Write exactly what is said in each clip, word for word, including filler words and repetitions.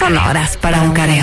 Sonoras para un careo.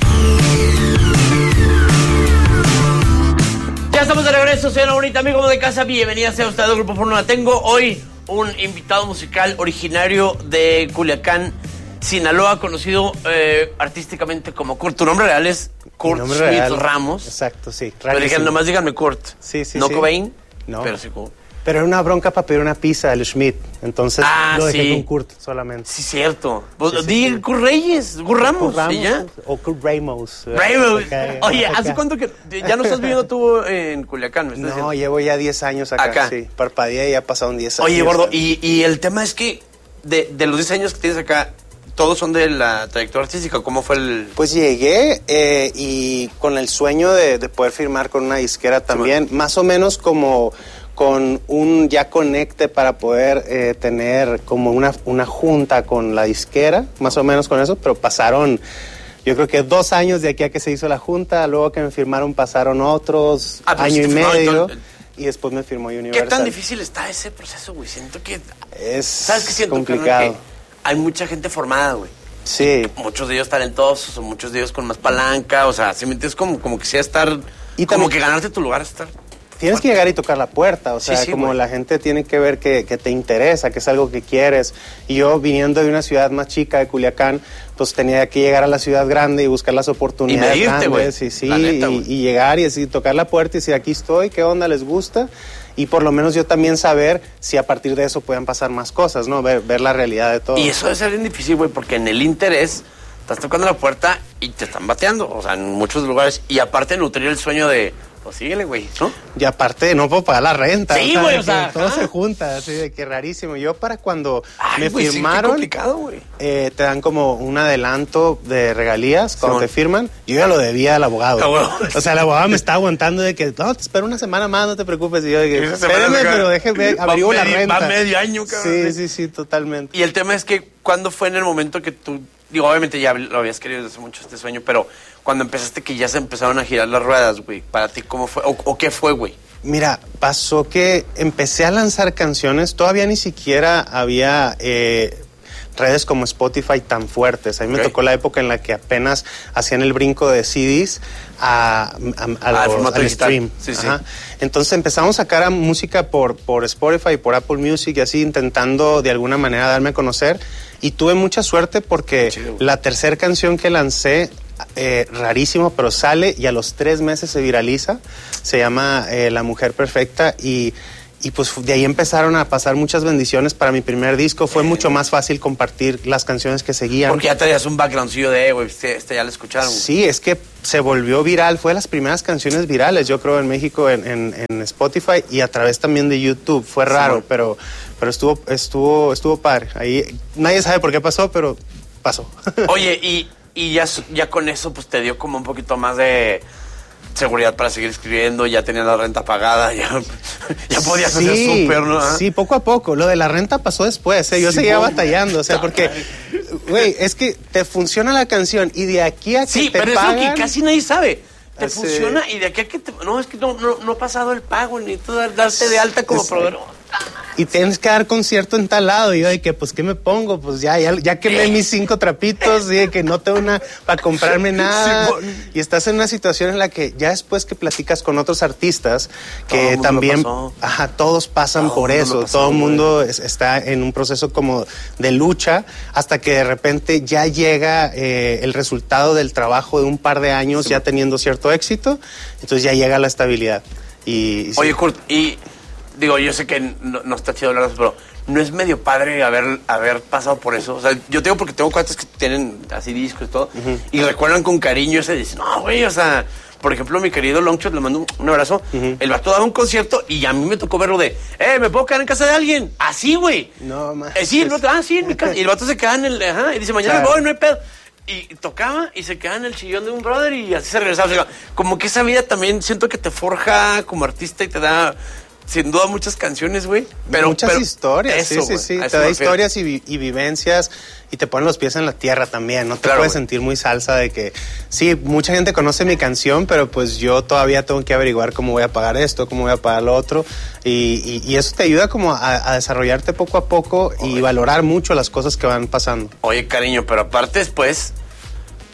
Ya estamos de regreso, soy Ana Bonita, amigo de casa. Bienvenida sea usted al Grupo Fórmula. Tengo hoy un invitado musical originario de Culiacán, Sinaloa, conocido eh, artísticamente como Kurt. Tu nombre real es Kurt Schmidt real. Ramos. Exacto, sí. Pero digan, nomás díganme Kurt. Sí, sí, ¿No sí. Cobain? No. Pero sí como... Pero era una bronca para pedir una pizza del Schmidt. Entonces ah, lo dejé sí. con Kurt solamente. Sí, cierto. Pues, sí, sí, di sí. Kurt Reyes, Kurt Ramos. Kurt Ramos ¿y ya? O Kurt Ramos. Ramos. Okay. Oye, Okay. ¿hace cuánto que ya no estás viviendo tú en Culiacán? ¿Me estás No, diciendo? llevo ya diez años acá. Acá. Sí, parpadeé y ya pasaron diez años. Oye, gordo, y, y el tema es que de, de los diez años que tienes acá, ¿todos son de la trayectoria artística? ¿Cómo fue el...? Pues llegué eh, y con el sueño de, de poder firmar con una disquera también, sí, más o menos como con un ya conecte para poder eh, tener como una, una junta con la disquera, más o menos con eso, pero pasaron, yo creo que dos años de aquí a que se hizo la junta, luego que me firmaron pasaron otros ah, año si y medio, entonces, y después me firmó Universal. ¿Qué tan difícil está ese proceso, güey? Siento que... Es ¿sabes qué siento? complicado. Que hay mucha gente formada, güey. Sí. Muchos de ellos talentosos, o muchos de ellos con más palanca, o sea, si me entiendes, como, como que sea estar... Y como también, que ganarte tu lugar, estar... tienes que llegar y tocar la puerta, o sea, sí, sí, como güey. La gente tiene que ver que, que te interesa, que es algo que quieres. Y yo, viniendo de una ciudad más chica, de Culiacán, pues tenía que llegar a la ciudad grande y buscar las oportunidades y medirte, grandes. Y sí, neta, y, y llegar y así, tocar la puerta y decir, aquí estoy, ¿qué onda? ¿Les gusta? Y por lo menos yo también saber si a partir de eso puedan pasar más cosas, ¿no? Ver, ver la realidad de todo. Y eso debe ser bien difícil, güey, porque en el interés estás tocando la puerta y te están bateando, o sea, en muchos lugares. Y aparte nutrir el sueño de... pues síguele, güey, ¿no? Y aparte no puedo pagar la renta. Sí, güey, o sea, todo ajá. se junta, así de que rarísimo. Yo para cuando Ay, me güey, firmaron, sí, qué complicado, güey. Eh, te dan como un adelanto de regalías cuando Simón. te firman. Yo ya lo debía al abogado. Ah, bueno. O sea, el abogado me estaba aguantando de que, no, te espero una semana más, no te preocupes. Y yo de que, Esa semana espérame, acá, pero déjeme, va averiguo la medio- renta. va medio año, cabrón. Sí, sí, sí, totalmente. Y el tema es que, ¿cuándo fue en el momento que tú... digo, obviamente ya lo habías querido desde hace mucho este sueño, pero cuando empezaste que ya se empezaron a girar las ruedas, güey, para ti, ¿cómo fue? ¿O, o qué fue, güey? Mira, pasó que empecé a lanzar canciones, todavía ni siquiera había eh, redes como Spotify tan fuertes. A mí Okay. me tocó la época en la que apenas hacían el brinco de C Ds a, a, a Ah, los- el formato al digital. stream. Sí, sí. Ajá. Entonces empezamos a sacar a música por, por Spotify, por Apple Music y así, intentando de alguna manera darme a conocer. Y tuve mucha suerte porque Chido, güey. la tercera canción que lancé, eh, rarísimo, pero sale y a los tres meses se viraliza. Se llama eh, La Mujer Perfecta y, y pues de ahí empezaron a pasar muchas bendiciones para mi primer disco. Fue mucho más fácil compartir las canciones que seguían. Porque ya traías un backgroundcillo de, eh, güey, este, este ya lo escucharon. güey. Sí, es que se volvió viral, fue de las primeras canciones virales, yo creo, en México, en, en, en Spotify y a través también de YouTube. Fue raro, Sí, pero, pero estuvo, estuvo, estuvo padre. Ahí nadie sabe por qué pasó, pero pasó. Oye, y, y ya, ya con eso, pues te dio como un poquito más de seguridad para seguir escribiendo, ya tenías la renta pagada, ya, ya podías Sí, hacer súper, ¿no? ¿Ah? Sí, poco a poco. Lo de la renta pasó después, ¿eh? Yo Sí, seguía no, batallando, o sea, porque, güey, es que te funciona la canción y de aquí a que Sí, te pero pagan, es lo que casi nadie sabe. Te Hace- funciona y de aquí a que te... No, es que no, no, no ha pasado el pago, ni tú dar- darte de alta como Exacto. proveedor. y tienes que dar concierto en tal lado. Y yo de que, pues, ¿qué me pongo? Pues ya, ya, ya quemé mis cinco trapitos y de que no tengo una para comprarme nada. Sí, y estás en una situación en la que ya después que platicas con otros artistas, Todo el que mundo también, lo pasó. ajá, todos pasan Todo por el mundo eso. lo pasó, Todo el güey. mundo es- está en un proceso como de lucha hasta que de repente ya llega eh, el resultado del trabajo de un par de años ya teniendo cierto éxito. Entonces ya llega la estabilidad. Y, y sí. Oye, Kurt, y digo, yo sé que no, no está chido hablar de eso, pero ¿no es medio padre haber, haber pasado por eso? O sea, yo tengo porque tengo cuates que tienen así discos y todo, Uh-huh. y recuerdan con cariño ese, dicen, no, güey, o sea, por ejemplo, mi querido Longshot, le mando un, un abrazo, Uh-huh. el vato daba un concierto y a mí me tocó verlo de, eh, ¿me puedo quedar en casa de alguien? Así, güey. No, más. Eh, sí, el vato, ah, sí, en mi casa. Y el vato se queda en el, ajá, y dice, mañana Claro. me voy, no hay pedo. Y tocaba y se quedaba en el chillón de un brother y así se regresaba. O sea, como que esa vida también siento que te forja como artista y te da, sin duda, muchas canciones, güey. Pero Muchas pero historias, eso, sí, sí, güey, sí. a Te eso da me refiero. historias y, vi- y vivencias y te ponen los pies en la tierra también. No te Claro, puedes güey. sentir muy salsa de que, sí, mucha gente conoce mi canción, pero pues yo todavía tengo que averiguar cómo voy a pagar esto, cómo voy a pagar lo otro. Y, y- y eso te ayuda como a, a desarrollarte poco a poco y Oye. valorar mucho las cosas que van pasando. Oye, cariño, pero aparte después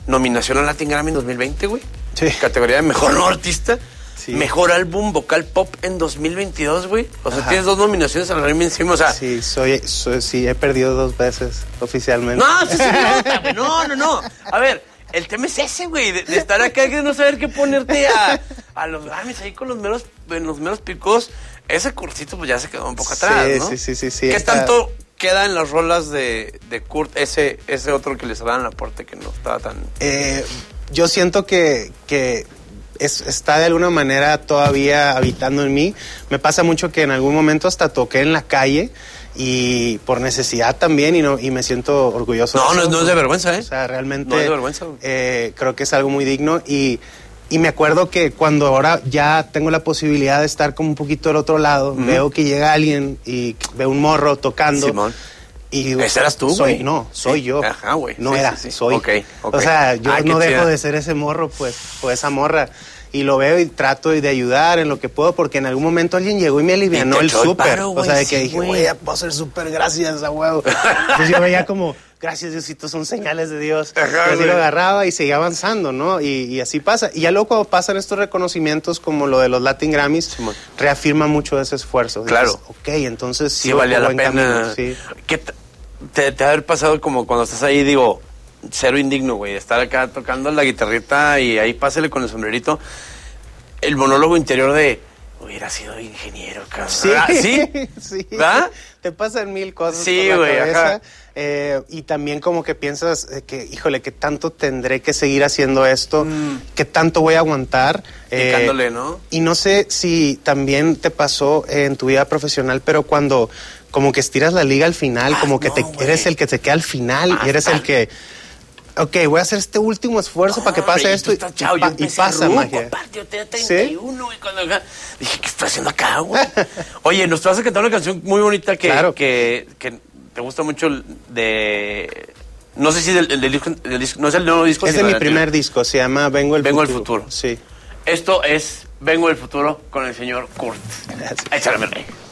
nominación al Latin Grammy en dos mil veinte, güey. Sí. Categoría de Mejor No Artista. Sí. Mejor Álbum Vocal Pop en dos mil veintidós, güey. O sea, Ajá. tienes dos nominaciones al Grammy encima, o sea... Sí, soy, soy, sí, he perdido dos veces oficialmente. No, sí se nota, güey. No, no, no. A ver, el tema es ese, güey, de, de estar acá, de no saber qué ponerte a, a los Grammys ahí con los meros, los meros picos. Ese cursito, pues ya se quedó un poco atrás, sí, ¿no? Sí, sí, sí, sí. ¿Qué está... tanto queda en las rolas de, de Kurt, ese, ese otro que les daban el aporte que no estaba tan... Eh, yo siento que... que... Es, está de alguna manera todavía habitando en mí. Me pasa mucho que en algún momento hasta toqué en la calle y por necesidad también y no y me siento orgulloso. No, de no, eso. no es de vergüenza, ¿eh? O sea, realmente no es de vergüenza. Eh, creo que es algo muy digno y, y me acuerdo que cuando ahora ya tengo la posibilidad de estar como un poquito del otro lado, mm. veo que llega alguien y veo un morro tocando. Simón. Y digo, ¿ese eras tú, soy, güey? No, soy sí. yo. Ajá, güey. No sí, era, sí, sí. soy. Okay, okay. O sea, yo ah, no dejo chida. de ser ese morro, pues, o esa morra. Y lo veo y trato de ayudar en lo que puedo, porque en algún momento alguien llegó y me alivianó el súper. O sea, de que sí, dije, güey, ya puedo ser súper, gracias a huevo. Entonces yo veía como, gracias Diosito, son señales de Dios. Ajá, así lo agarraba y seguía avanzando, ¿no? Y, y así pasa. Y ya luego cuando pasan estos reconocimientos como lo de los Latin Grammys, sí, reafirma mucho ese esfuerzo. Claro. Dices, ok, entonces sí, sí valía la pena. Camino, sí. ¿Qué te, te, te ha haber pasado como cuando estás ahí, digo, cero indigno, güey, de estar acá tocando la guitarrita y ahí pásale con el sombrerito? El monólogo interior de hubiera sido ingeniero, cabrón. Sí, ¿Ah? ¿Sí? sí. ¿verdad? Te pasan mil cosas sí, por la güey, cabeza. Ajá. Eh, y también como que piensas eh, que, híjole, que tanto tendré que seguir haciendo esto, mm. que tanto voy a aguantar. Picándole, eh, ¿no? Y no sé si también te pasó en tu vida profesional, pero cuando como que estiras la liga al final, ah, como que no, te, eres el que te queda al final ah, y eres el que... Ok, voy a hacer este último esfuerzo no, para que pase esto y, chao, y, pa, y pasa ruco, magia. Aparte, yo tenía treinta y uno, ¿sí? Y cuando dije, ¿qué estoy haciendo acá, güey? Oye, nos vas a cantar una canción muy bonita que, claro. que, que te gusta mucho de... No sé si del, del, disco, del disco, no es el nuevo disco. Es de mi primer disco, se llama Vengo el Vengo Futuro. Vengo el Futuro. Sí. Esto es Vengo el Futuro con el señor Kurt. Échale, rey.